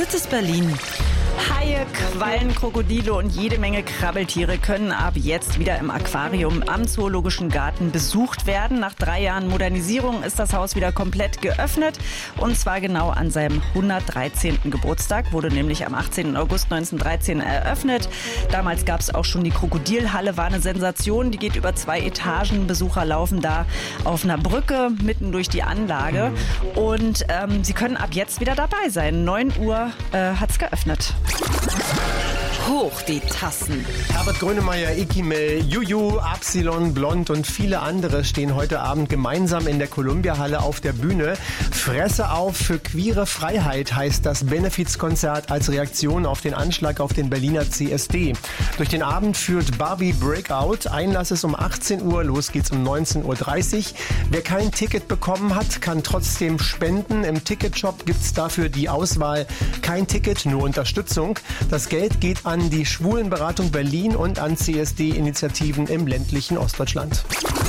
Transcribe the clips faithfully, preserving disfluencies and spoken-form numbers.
Gutes Berlin. Haie, Quallen, Krokodile und jede Menge Krabbeltiere können ab jetzt wieder im Aquarium am Zoologischen Garten besucht werden. Nach drei Jahren Modernisierung ist das Haus wieder komplett geöffnet. Und zwar genau an seinem hundertdreizehnten Geburtstag. Wurde nämlich am achtzehnten August neunzehnhundertdreizehn eröffnet. Damals gab es auch schon die Krokodilhalle, war eine Sensation. Die geht über zwei Etagen. Besucher laufen da auf einer Brücke mitten durch die Anlage. Und ähm, sie können ab jetzt wieder dabei sein. neun Uhr äh, hat es geöffnet. Hoch die Tassen. Herbert Grönemeyer, Ikimel, Juju, Absilon, Blond und viele andere stehen heute Abend gemeinsam in der Columbia-Halle auf der Bühne. Fresse auf für queere Freiheit heißt das Benefizkonzert als Reaktion auf den Anschlag auf den Berliner C S D. Durch den Abend führt Barbie Breakout. Einlass ist um achtzehn Uhr, los geht's um neunzehn Uhr dreißig. Wer kein Ticket bekommen hat, kann trotzdem spenden. Im Ticketshop gibt's dafür die Auswahl kein Ticket, nur Unterstützung. Das Geld geht an die Schwulenberatung Berlin und an C S D-Initiativen im ländlichen Ostdeutschland.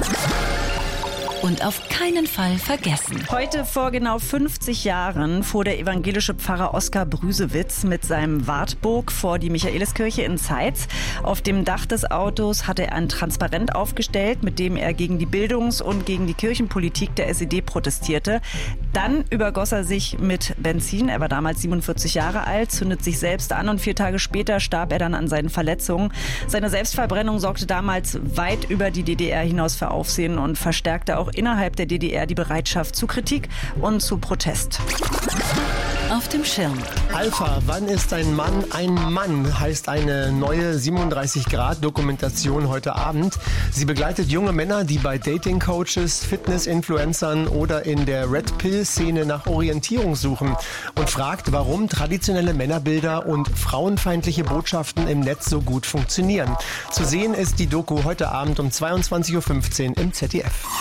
Und auf keinen Fall vergessen. Heute vor genau fünfzig Jahren fuhr der evangelische Pfarrer Oskar Brüsewitz mit seinem Wartburg vor die Michaeliskirche in Zeitz. Auf dem Dach des Autos hatte er ein Transparent aufgestellt, mit dem er gegen die Bildungs- und gegen die Kirchenpolitik der S E D protestierte. Dann übergoss er sich mit Benzin. Er war damals siebenundvierzig Jahre alt, zündet sich selbst an und vier Tage später starb er dann an seinen Verletzungen. Seine Selbstverbrennung sorgte damals weit über die D D R hinaus für Aufsehen und verstärkte auch innerhalb der D D R die Bereitschaft zu Kritik und zu Protest. Auf dem Schirm. Alpha, wann ist ein Mann ein Mann, heißt eine neue siebenunddreißig Grad Dokumentation heute Abend. Sie begleitet junge Männer, die bei Dating-Coaches, Fitness-Influencern oder in der Red-Pill-Szene nach Orientierung suchen und fragt, warum traditionelle Männerbilder und frauenfeindliche Botschaften im Netz so gut funktionieren. Zu sehen ist die Doku heute Abend um zweiundzwanzig Uhr fünfzehn im Z D F.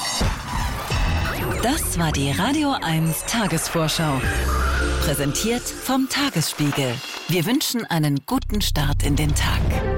Das war die Radio eins Tagesvorschau. Präsentiert vom Tagesspiegel. Wir wünschen einen guten Start in den Tag.